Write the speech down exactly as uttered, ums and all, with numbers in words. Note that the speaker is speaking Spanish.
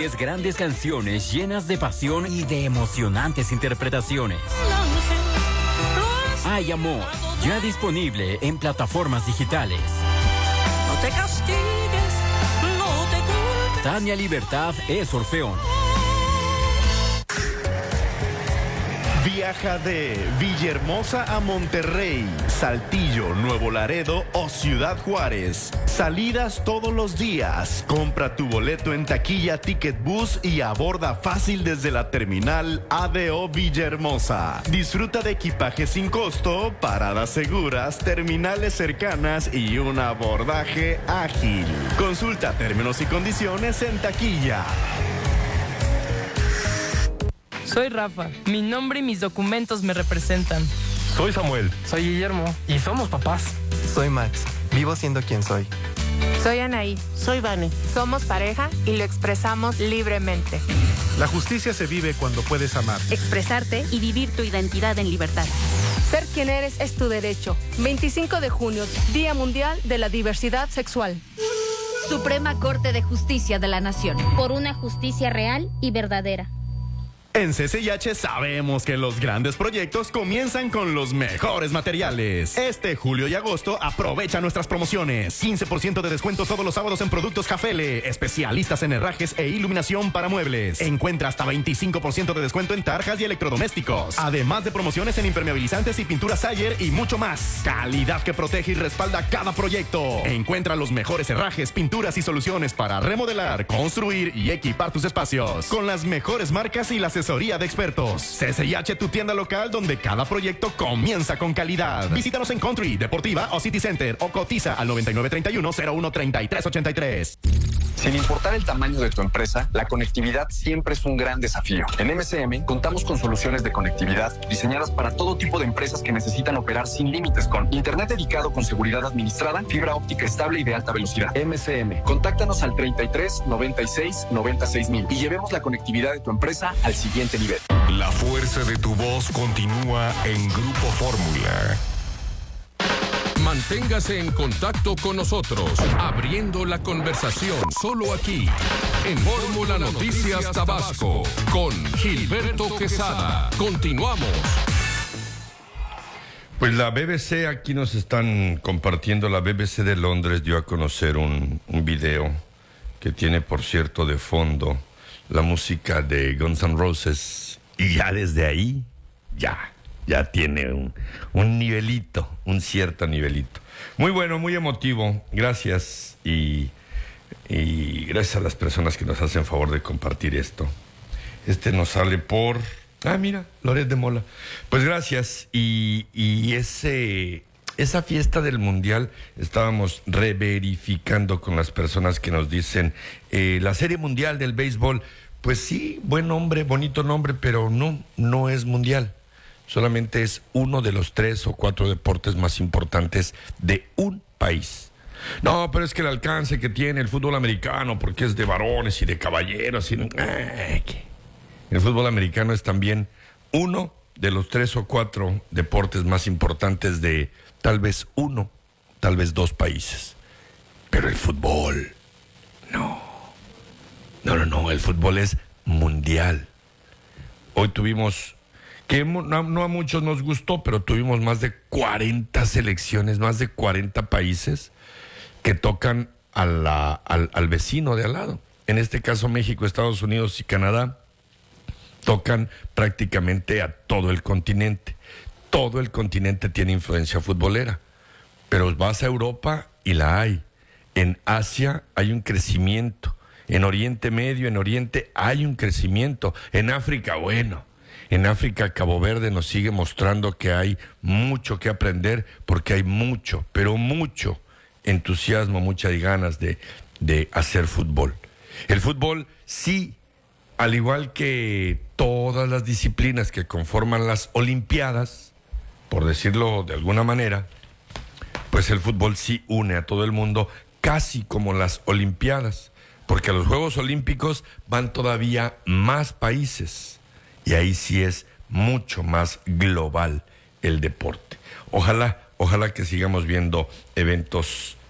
diez grandes canciones llenas de pasión y de emocionantes interpretaciones. Hay amor, ya disponible en plataformas digitales. No te castigues, no te culpes. Tania Libertad es Orfeón. Viaja de Villahermosa a Monterrey, Saltillo, Nuevo Laredo o Ciudad Juárez. Salidas todos los días. Compra tu boleto en taquilla Ticket Bus y aborda fácil desde la terminal A D O Villahermosa. Disfruta de equipaje sin costo, paradas seguras, terminales cercanas y un abordaje ágil. Consulta términos y condiciones en taquilla. Soy Rafa. Mi nombre y mis documentos me representan. Soy Samuel. Soy Guillermo. Y somos papás. Soy Max. Vivo siendo quien soy. Soy Anaí. Soy Vane. Somos pareja y lo expresamos libremente. La justicia se vive cuando puedes amar, expresarte y vivir tu identidad en libertad. Ser quien eres es tu derecho. veinticinco de junio, Día Mundial de la Diversidad Sexual. Suprema Corte de Justicia de la Nación. Por una justicia real y verdadera. En C C I H sabemos que los grandes proyectos comienzan con los mejores materiales. Este julio y agosto aprovecha nuestras promociones. quince por ciento de descuento todos los sábados en productos Jafele, especialistas en herrajes e iluminación para muebles. Encuentra hasta veinticinco por ciento de descuento en tarjas y electrodomésticos. Además de promociones en impermeabilizantes y pinturas Sayer y mucho más. Calidad que protege y respalda cada proyecto. Encuentra los mejores herrajes, pinturas y soluciones para remodelar, construir y equipar tus espacios. Con las mejores marcas y las asesoría de expertos. C C I H, tu tienda local donde cada proyecto comienza con calidad. Visítanos en Country, Deportiva o City Center o cotiza al noventa y nueve treinta y uno cero uno treinta y tres ochenta y tres. Sin importar el tamaño de tu empresa, la conectividad siempre es un gran desafío. En M C M contamos con soluciones de conectividad diseñadas para todo tipo de empresas que necesitan operar sin límites con internet dedicado con seguridad administrada, fibra óptica estable y de alta velocidad. M C M, contáctanos al treinta y tres noventa y seis noventa y seis mil y llevemos la conectividad de tu empresa al siguiente nivel. La fuerza de tu voz continúa en Grupo Fórmula. Manténgase en contacto con nosotros, abriendo la conversación solo aquí, en Fórmula Noticias Tabasco, con Gilberto Quesada. Continuamos. Pues la B B C, aquí nos están compartiendo, la B B C de Londres dio a conocer un, un video que tiene, por cierto, de fondo la música de Guns N' Roses, y ya desde ahí, ya, ya tiene un, un nivelito, un cierto nivelito. Muy bueno, muy emotivo, gracias, y, y gracias a las personas que nos hacen favor de compartir esto. Este nos sale por, ah, mira, Loret de Mola. Pues gracias, y, y ese... Esa fiesta del Mundial estábamos reverificando con las personas que nos dicen eh, la Serie Mundial del Béisbol. Pues sí, buen nombre, bonito nombre, pero no, no es mundial. Solamente es uno de los tres o cuatro deportes más importantes de un país. No, pero es que el alcance que tiene el fútbol americano, porque es de varones y de caballeros. Y... El fútbol americano es también uno de los tres o cuatro deportes más importantes de tal vez uno, tal vez dos países. Pero el fútbol, no. No, no, no, el fútbol es mundial. Hoy tuvimos, que no, no a muchos nos gustó, pero tuvimos más de cuarenta selecciones, más de cuarenta países que tocan a la, al, al vecino de al lado. En este caso México, Estados Unidos y Canadá tocan prácticamente a todo el continente. Todo el continente tiene influencia futbolera, pero vas a Europa y la hay. En Asia hay un crecimiento, en Oriente Medio, en Oriente hay un crecimiento, en África, bueno, en África Cabo Verde nos sigue mostrando que hay mucho que aprender, porque hay mucho, pero mucho entusiasmo, muchas ganas de, de hacer fútbol. El fútbol sí, al igual que todas las disciplinas que conforman las Olimpiadas, por decirlo de alguna manera, pues el fútbol sí une a todo el mundo, casi como las Olimpiadas, porque a los Juegos Olímpicos van todavía más países, y ahí sí es mucho más global el deporte. Ojalá, ojalá que sigamos viendo eventos